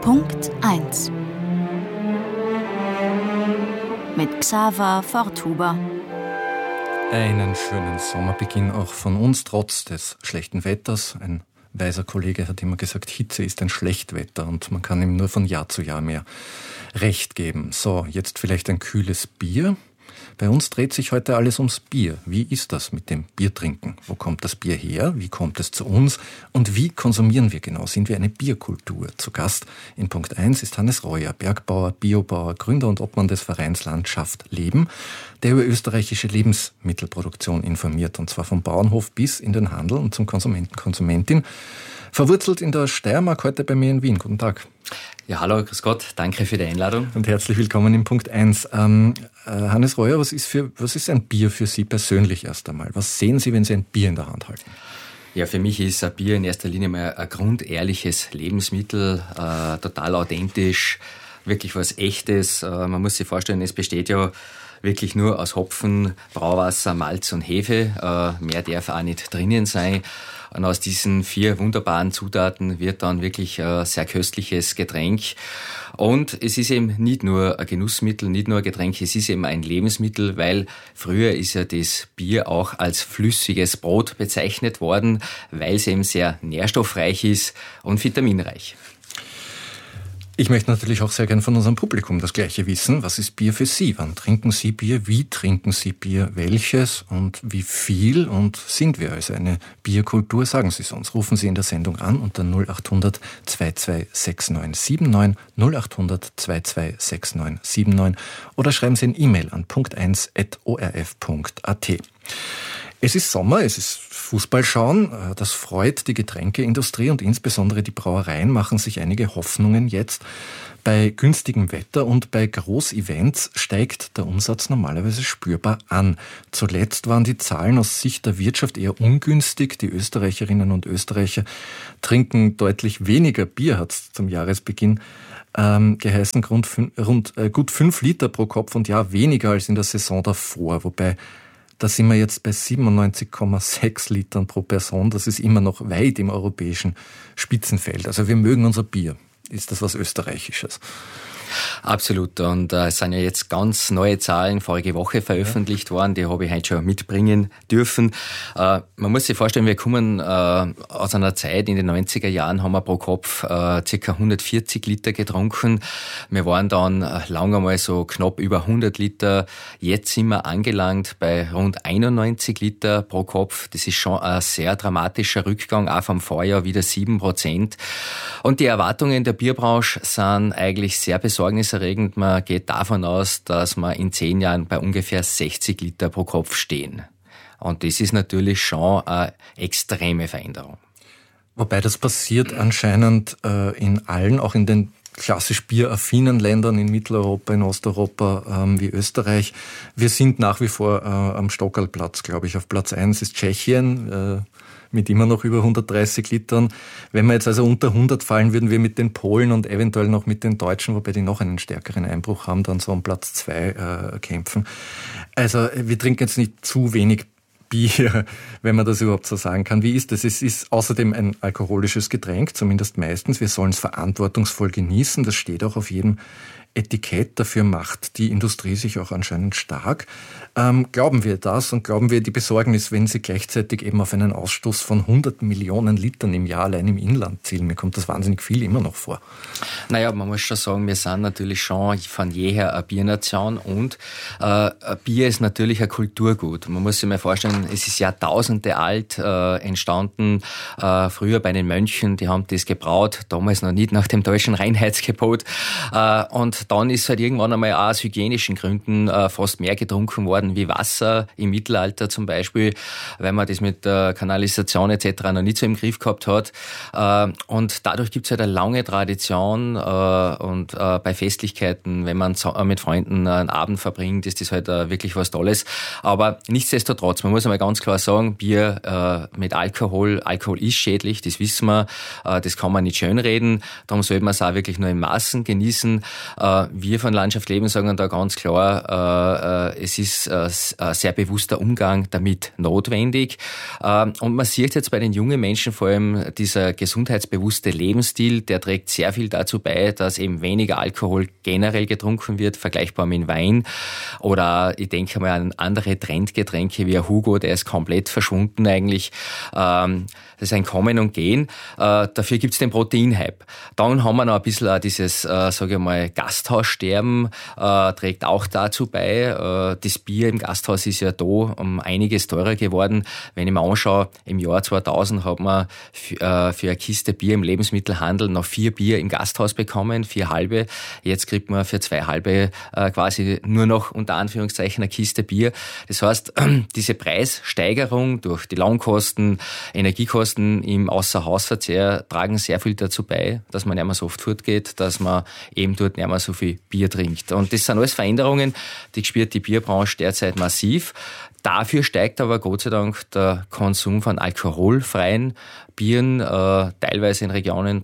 Punkt 1 mit Xaver Forthuber. Einen schönen Sommerbeginn auch von uns, trotz des schlechten Wetters. Ein weiser Kollege hat immer gesagt, Hitze ist ein Schlechtwetter und man kann ihm nur von Jahr zu Jahr mehr Recht geben. So, jetzt vielleicht ein kühles Bier. Bei uns dreht sich heute alles ums Bier. Wie ist das mit dem Biertrinken? Wo kommt das Bier her? Wie kommt es zu uns? Und wie konsumieren wir genau? Sind wir eine Bierkultur? Zu Gast in Punkt 1 ist Hannes Reuer, Bergbauer, Biobauer, Gründer und Obmann des Vereins Landschaft Leben, der über österreichische Lebensmittelproduktion informiert, und zwar vom Bauernhof bis in den Handel und zum Konsumenten, Konsumentin. Verwurzelt in der Steiermark, heute bei mir in Wien. Guten Tag. Ja, hallo, grüß Gott, danke für die Einladung. Und herzlich willkommen in Punkt 1. Hannes Reuer, was ist ein Bier für Sie persönlich erst einmal? Was sehen Sie, wenn Sie ein Bier in der Hand halten? Ja, für mich ist ein Bier in erster Linie mal ein grundehrliches Lebensmittel, total authentisch, wirklich was Echtes. Man muss sich vorstellen, es besteht ja wirklich nur aus Hopfen, Brauwasser, Malz und Hefe. Mehr darf auch nicht drinnen sein. Und aus diesen 4 wunderbaren Zutaten wird dann wirklich ein sehr köstliches Getränk. Und es ist eben nicht nur ein Genussmittel, nicht nur ein Getränk, es ist eben ein Lebensmittel, weil früher ist ja das Bier auch als flüssiges Brot bezeichnet worden, weil es eben sehr nährstoffreich ist und vitaminreich. Ich möchte natürlich auch sehr gern von unserem Publikum das Gleiche wissen. Was ist Bier für Sie? Wann trinken Sie Bier? Wie trinken Sie Bier? Welches und wie viel? Und sind wir also eine Bierkultur? Sagen Sie es uns. Rufen Sie in der Sendung an unter 0800 226979, 0800 226979 oder schreiben Sie ein E-Mail an punkt1@orf.at. Es ist Sommer, es ist Fußball schauen, das freut die Getränkeindustrie und insbesondere die Brauereien machen sich einige Hoffnungen jetzt. Bei günstigem Wetter und bei Großevents steigt der Umsatz normalerweise spürbar an. Zuletzt waren die Zahlen aus Sicht der Wirtschaft eher ungünstig. Die Österreicherinnen und Österreicher trinken deutlich weniger Bier, hat es zum Jahresbeginn geheißen, gut 5 Liter pro Kopf und ja weniger als in der Saison davor, wobei da sind wir jetzt bei 97,6 Litern pro Person. Das ist immer noch weit im europäischen Spitzenfeld. Also wir mögen unser Bier. Ist das was Österreichisches? Absolut. Und es sind ja jetzt ganz neue Zahlen vorige Woche veröffentlicht worden. Die habe ich heute schon mitbringen dürfen. Man muss sich vorstellen, wir kommen aus einer Zeit, in den 90er Jahren haben wir pro Kopf ca. 140 Liter getrunken. Wir waren dann lange einmal so knapp über 100 Liter. Jetzt sind wir angelangt bei rund 91 Liter pro Kopf. Das ist schon ein sehr dramatischer Rückgang, auch vom Vorjahr wieder 7%. Und die Erwartungen der Bierbranche sind eigentlich sehr besorgniserregend. Man geht davon aus, dass wir in 10 Jahren bei ungefähr 60 Liter pro Kopf stehen. Und das ist natürlich schon eine extreme Veränderung. Wobei das passiert anscheinend in allen, auch in den klassisch bieraffinen Ländern in Mitteleuropa, in Osteuropa wie Österreich. Wir sind nach wie vor am Stockerlplatz, glaube ich. Auf Platz 1 ist Tschechien, mit immer noch über 130 Litern. Wenn wir jetzt also unter 100 fallen, würden wir mit den Polen und eventuell noch mit den Deutschen, wobei die noch einen stärkeren Einbruch haben, dann so um Platz 2 kämpfen. Also wir trinken jetzt nicht zu wenig Bier, wenn man das überhaupt so sagen kann. Wie ist das? Es ist außerdem ein alkoholisches Getränk, zumindest meistens. Wir sollen es verantwortungsvoll genießen. Das steht auch auf jedem Etikett. Dafür macht die Industrie sich auch anscheinend stark. Glauben wir das und glauben wir die Besorgnis, wenn sie gleichzeitig eben auf einen Ausstoß von 100 Millionen Litern im Jahr allein im Inland zielen? Mir kommt das wahnsinnig viel immer noch vor. Naja, man muss schon sagen, wir sind natürlich schon von jeher eine Biernation und Bier ist natürlich ein Kulturgut. Man muss sich mal vorstellen, es ist Jahrtausende alt entstanden, früher bei den Mönchen, die haben das gebraut, damals noch nicht nach dem deutschen Reinheitsgebot und dann ist halt irgendwann einmal auch aus hygienischen Gründen fast mehr getrunken worden wie Wasser im Mittelalter zum Beispiel, weil man das mit Kanalisation etc. noch nicht so im Griff gehabt hat. Und dadurch gibt es halt eine lange Tradition und bei Festlichkeiten, wenn man mit Freunden einen Abend verbringt, ist das halt wirklich was Tolles. Aber nichtsdestotrotz, man muss einmal ganz klar sagen, Bier mit Alkohol ist schädlich, das wissen wir, das kann man nicht schönreden, darum sollte man es auch wirklich nur in Maßen genießen. Wir von Landschaft Leben sagen da ganz klar, es ist ein sehr bewusster Umgang damit notwendig. Und man sieht jetzt bei den jungen Menschen vor allem dieser gesundheitsbewusste Lebensstil, der trägt sehr viel dazu bei, dabei, dass eben weniger Alkohol generell getrunken wird, vergleichbar mit Wein. Oder ich denke mal an andere Trendgetränke wie ein Hugo, der ist komplett verschwunden eigentlich. Das ist ein Kommen und Gehen. Dafür gibt's den Proteinhype. Dann haben wir noch ein bisschen dieses, sage ich mal, Gasthaussterben, trägt auch dazu bei. Das Bier im Gasthaus ist ja da um einiges teurer geworden. Wenn ich mir anschaue, im Jahr 2000 hat man für eine Kiste Bier im Lebensmittelhandel noch 4 Bier im Gasthaus bekommen, 4 halbe. Jetzt kriegt man für 2 halbe quasi nur noch unter Anführungszeichen eine Kiste Bier. Das heißt, diese Preissteigerung durch die Lohnkosten, Energiekosten im Außerhausverzehr tragen sehr viel dazu bei, dass man nicht mehr so oft fortgeht, dass man eben dort nicht mehr so viel Bier trinkt. Und das sind alles Veränderungen, die spürt die Bierbranche derzeit massiv. Dafür steigt aber Gott sei Dank der Konsum von alkoholfreien Bieren, teilweise in Regionen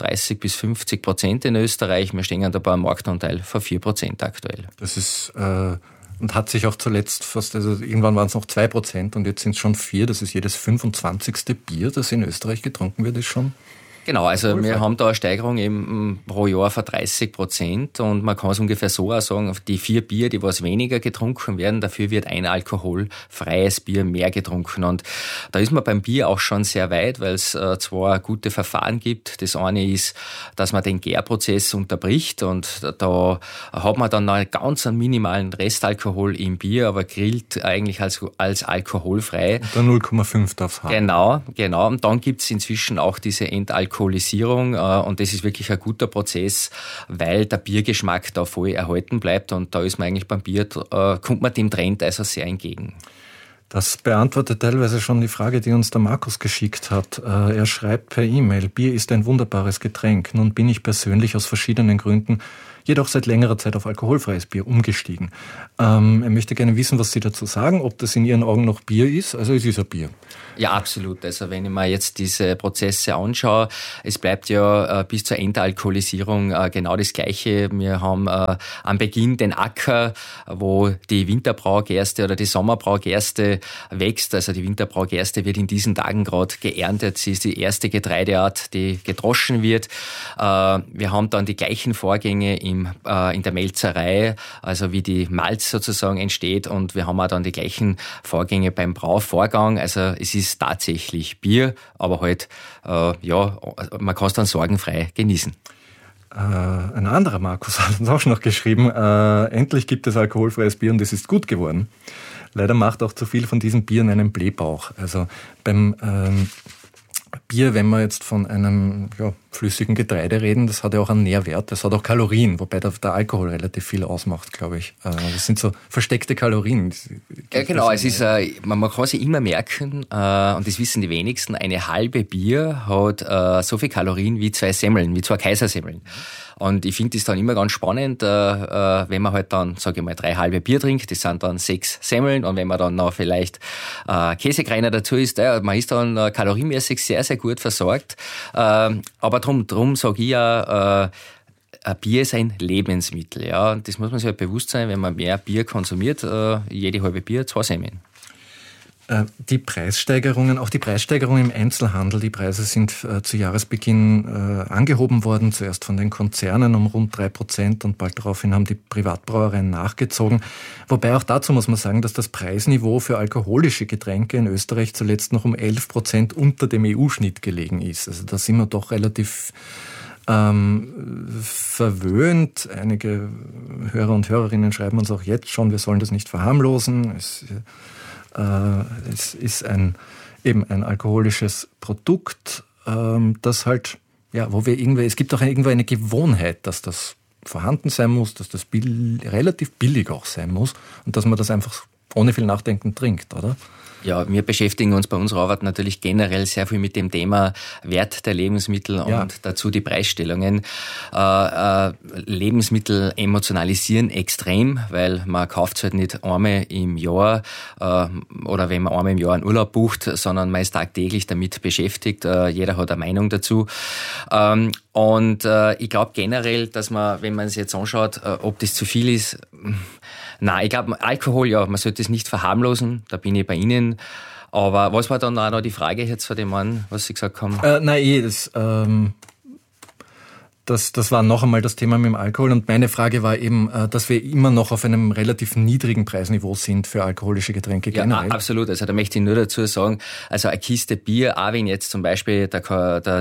30-50% in Österreich. Wir stehen da bei einem Marktanteil von 4% aktuell. Das ist und hat sich auch zuletzt fast, also irgendwann waren es noch 2% und jetzt sind es schon 4%. Das ist jedes 25. Bier, das in Österreich getrunken wird, ist schon. Genau, also wir haben da eine Steigerung eben pro Jahr von 30% und man kann es ungefähr so auch sagen, die 4 Bier, die was weniger getrunken werden, dafür wird ein alkoholfreies Bier mehr getrunken. Und da ist man beim Bier auch schon sehr weit, weil es zwei gute Verfahren gibt. Das eine ist, dass man den Gärprozess unterbricht und da hat man dann einen ganz minimalen Restalkohol im Bier, aber gilt eigentlich als alkoholfrei. Der 0,5 darf es haben. Genau. Und dann gibt es inzwischen auch diese Entalkoholisierung und das ist wirklich ein guter Prozess, weil der Biergeschmack da voll erhalten bleibt und da ist man eigentlich beim Bier, kommt man dem Trend also sehr entgegen. Das beantwortet teilweise schon die Frage, die uns der Markus geschickt hat. Er schreibt per E-Mail, Bier ist ein wunderbares Getränk. Nun bin ich persönlich aus verschiedenen Gründen jedoch seit längerer Zeit auf alkoholfreies Bier umgestiegen. Er möchte gerne wissen, was Sie dazu sagen, ob das in Ihren Augen noch Bier ist. Also es ist ein Bier. Ja, absolut. Also wenn ich mir jetzt diese Prozesse anschaue, es bleibt ja bis zur Entalkoholisierung genau das Gleiche. Wir haben am Beginn den Acker, wo die Winterbraugerste oder die Sommerbraugerste wächst. Also die Winterbraugerste wird in diesen Tagen gerade geerntet. Sie ist die erste Getreideart, die gedroschen wird. Wir haben dann die gleichen Vorgänge in der Melzerei, also wie die Malz sozusagen entsteht, und wir haben auch dann die gleichen Vorgänge beim Brauvorgang. Also es ist tatsächlich Bier, aber halt, man kann es dann sorgenfrei genießen. Ein anderer Markus hat uns auch schon noch geschrieben, endlich gibt es alkoholfreies Bier und es ist gut geworden. Leider macht auch zu viel von diesen Bieren einen Blähbauch. Also beim Bier, wenn wir jetzt von einem flüssigen Getreide reden, das hat ja auch einen Nährwert, das hat auch Kalorien, wobei der Alkohol relativ viel ausmacht, glaube ich. Das sind so versteckte Kalorien. Ja, genau, es ist, man kann sich immer merken, und das wissen die wenigsten, eine halbe Bier hat so viel Kalorien wie 2 Semmeln, wie 2 Kaisersemmeln. Und ich finde das dann immer ganz spannend, wenn man halt dann, sage ich mal, 3 halbe Bier trinkt, das sind dann 6 Semmeln, und wenn man dann noch vielleicht Käsekreiner dazu isst, man ist dann kalorienmäßig sehr, sehr gut versorgt. Aber drum sage ich ja, ein Bier ist ein Lebensmittel. Ja, und das muss man sich halt bewusst sein, wenn man mehr Bier konsumiert, jede halbe Bier 2 Semmeln. Die Preissteigerungen, auch die Preissteigerungen im Einzelhandel, die Preise sind zu Jahresbeginn angehoben worden, zuerst von den Konzernen um rund 3% und bald daraufhin haben die Privatbrauereien nachgezogen. Wobei auch dazu muss man sagen, dass das Preisniveau für alkoholische Getränke in Österreich zuletzt noch um 11% unter dem EU-Schnitt gelegen ist. Also da sind wir doch relativ verwöhnt. Einige Hörer und Hörerinnen schreiben uns auch jetzt schon, wir sollen das nicht verharmlosen. Es ist ein alkoholisches Produkt, das halt, es gibt auch irgendwo eine Gewohnheit, dass das vorhanden sein muss, dass das relativ billig auch sein muss und dass man das einfach ohne viel Nachdenken trinkt, oder? Ja, wir beschäftigen uns bei unserer Arbeit natürlich generell sehr viel mit dem Thema Wert der Lebensmittel und dazu die Preisstellungen. Lebensmittel emotionalisieren extrem, weil man kauft es halt nicht einmal im Jahr oder wenn man einmal im Jahr einen Urlaub bucht, sondern man ist tagtäglich damit beschäftigt. Jeder hat eine Meinung dazu. Und ich glaube generell, dass man, wenn man es jetzt anschaut, ob das zu viel ist, nein, ich glaube, Alkohol, man sollte es nicht verharmlosen, da bin ich bei Ihnen. Aber was war dann auch noch die Frage jetzt von dem Mann, was Sie gesagt haben? Das war noch einmal das Thema mit dem Alkohol. Und meine Frage war eben, dass wir immer noch auf einem relativ niedrigen Preisniveau sind für alkoholische Getränke generell. Ja, absolut. Also da möchte ich nur dazu sagen, also eine Kiste Bier, auch wenn jetzt zum Beispiel der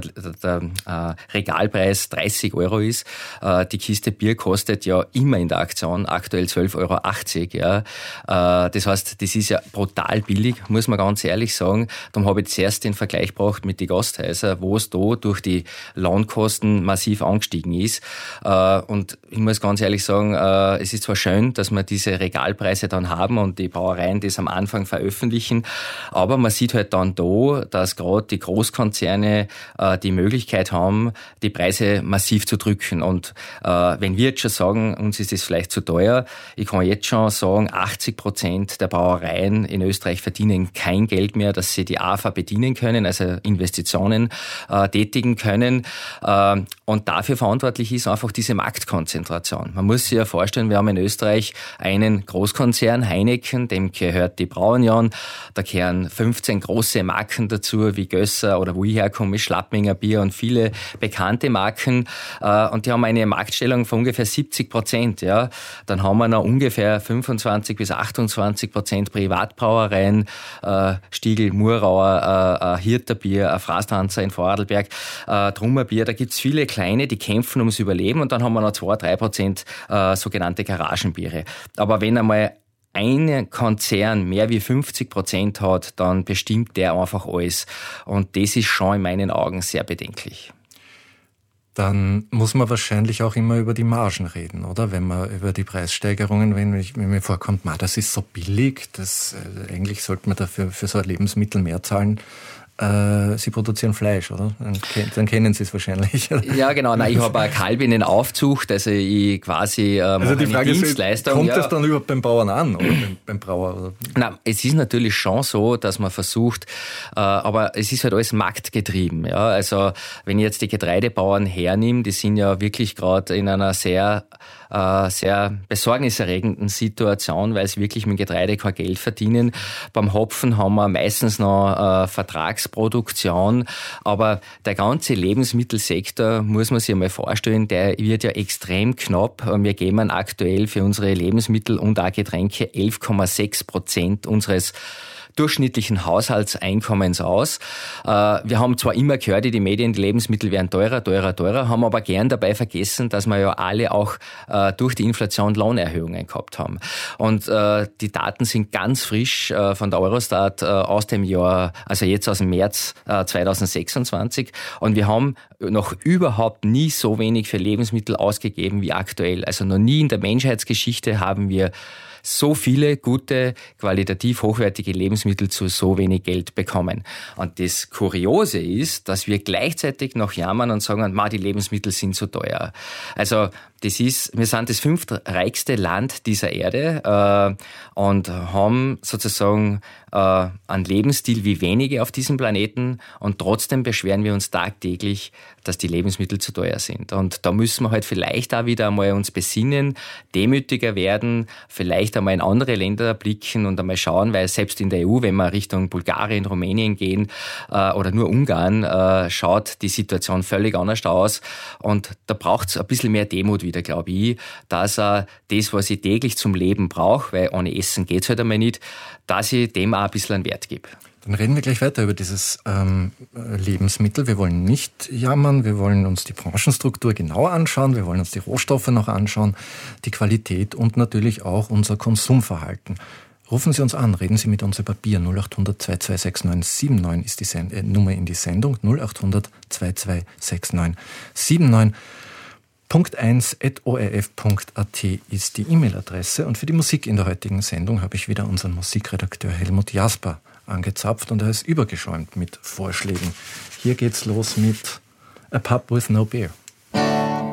Regalpreis 30 Euro ist, die Kiste Bier kostet ja immer in der Aktion aktuell 12,80 Euro. Ja. Das heißt, das ist ja brutal billig, muss man ganz ehrlich sagen. Darum habe ich zuerst den Vergleich gebracht mit den Gasthäusern, wo es da durch die Lohnkosten massiv angestiegen ist. Und ich muss ganz ehrlich sagen, es ist zwar schön, dass wir diese Regalpreise dann haben und die Brauereien das am Anfang veröffentlichen, aber man sieht halt dann da, dass gerade die Großkonzerne die Möglichkeit haben, die Preise massiv zu drücken. Und wenn wir jetzt schon sagen, uns ist das vielleicht zu teuer, ich kann jetzt schon sagen, 80% der Brauereien in Österreich verdienen kein Geld mehr, dass sie die AFA bedienen können, also Investitionen tätigen können. Und dafür verantwortlich ist einfach diese Marktkonzentration. Man muss sich ja vorstellen, wir haben in Österreich einen Großkonzern, Heineken, dem gehört die Brauunion, da gehören 15 große Marken dazu, wie Gösser oder wo ich herkomme, Schlappminger Bier und viele bekannte Marken. Und die haben eine Marktstellung von ungefähr 70%. Ja. Dann haben wir noch ungefähr 25 bis 28% Privatbrauereien, Stiegl, Murauer, Hirterbier, Fraßtanzer in Vorarlberg, Trummerbier. Da gibt's viele kleine, die kämpfen ums Überleben, und dann haben wir noch 2-3% sogenannte Garagenbiere. Aber wenn einmal ein Konzern mehr wie 50% hat, dann bestimmt der einfach alles. Und das ist schon in meinen Augen sehr bedenklich. Dann muss man wahrscheinlich auch immer über die Margen reden, oder? Wenn man über die Preissteigerungen, wenn mir vorkommt, das ist so billig, eigentlich sollte man dafür für so ein Lebensmittel mehr zahlen. Sie produzieren Fleisch, oder? Dann kennen Sie es wahrscheinlich. Ja, genau. Nein, ich habe eine Kalbin in Aufzucht, also ich quasi also die Frage Dienstleistung. Kommt das dann überhaupt beim Bauern an oder beim Brauer? Oder? Nein, es ist natürlich schon so, dass man versucht, aber es ist halt alles marktgetrieben. Ja? Also wenn ich jetzt die Getreidebauern hernehme, die sind ja wirklich gerade in einer sehr besorgniserregenden Situation, weil sie wirklich mit Getreide kein Geld verdienen. Beim Hopfen haben wir meistens noch Vertragsproduktion, aber der ganze Lebensmittelsektor, muss man sich einmal vorstellen, der wird ja extrem knapp. Wir geben aktuell für unsere Lebensmittel und auch Getränke 11,6% unseres durchschnittlichen Haushaltseinkommens aus. Wir haben zwar immer gehört in den Medien, die Lebensmittel werden teurer, haben aber gern dabei vergessen, dass wir ja alle auch durch die Inflation Lohnerhöhungen gehabt haben. Und die Daten sind ganz frisch von der Eurostat aus dem Jahr, also jetzt aus dem März 2026. Und wir haben noch überhaupt nie so wenig für Lebensmittel ausgegeben wie aktuell. Also noch nie in der Menschheitsgeschichte haben wir so viele gute, qualitativ hochwertige Lebensmittel zu so wenig Geld bekommen. Und das Kuriose ist, dass wir gleichzeitig noch jammern und sagen, die Lebensmittel sind zu teuer. Also wir sind das 5. reichste Land dieser Erde und haben sozusagen einen Lebensstil wie wenige auf diesem Planeten, und trotzdem beschweren wir uns tagtäglich, dass die Lebensmittel zu teuer sind. Und da müssen wir halt vielleicht auch wieder einmal uns besinnen, demütiger werden, vielleicht einmal in andere Länder blicken und einmal schauen, weil selbst in der EU, wenn wir Richtung Bulgarien, Rumänien gehen oder nur Ungarn, schaut die Situation völlig anders aus. Und da braucht es ein bisschen mehr Demut wieder, glaube ich, dass das, was ich täglich zum Leben brauche, weil ohne Essen geht's halt einmal nicht, dass ich dem auch ein bisschen einen Wert gebe. Dann reden wir gleich weiter über dieses Lebensmittel. Wir wollen nicht jammern, wir wollen uns die Branchenstruktur genauer anschauen, wir wollen uns die Rohstoffe noch anschauen, die Qualität und natürlich auch unser Konsumverhalten. Rufen Sie uns an, reden Sie mit uns über Bier. 0800 226979 ist die Nummer in die Sendung. 0800 226979. Punkt 1@orf.at ist die E-Mail-Adresse. Und für die Musik in der heutigen Sendung habe ich wieder unseren Musikredakteur Helmut Jasper angezapft, und er ist übergeschäumt mit Vorschlägen. Hier geht's los mit A Pub with No Beer.